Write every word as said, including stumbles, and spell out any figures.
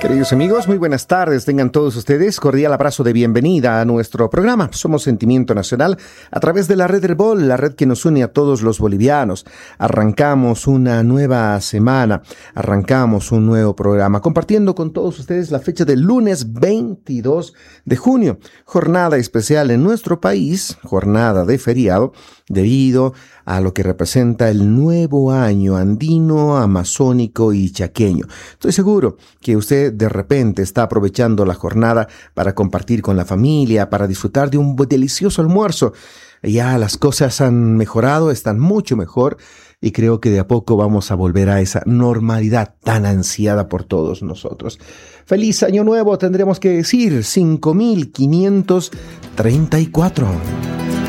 Queridos amigos, muy buenas tardes. Tengan todos ustedes cordial abrazo de bienvenida a nuestro programa. Somos Sentimiento Nacional a través de la red Herbol, la red que nos une a todos los bolivianos. Arrancamos una nueva semana, arrancamos un nuevo programa, compartiendo con todos ustedes la fecha del lunes veintidós de junio. Jornada especial en nuestro país, jornada de feriado, debido a lo que representa el nuevo año andino, amazónico y chaqueño. Estoy seguro que usted de repente está aprovechando la jornada para compartir con la familia, para disfrutar de un delicioso almuerzo. Ya las cosas han mejorado, están mucho mejor y creo que de a poco vamos a volver a esa normalidad tan ansiada por todos nosotros. ¡Feliz Año Nuevo! Tendremos que decir cinco mil quinientos treinta y cuatro.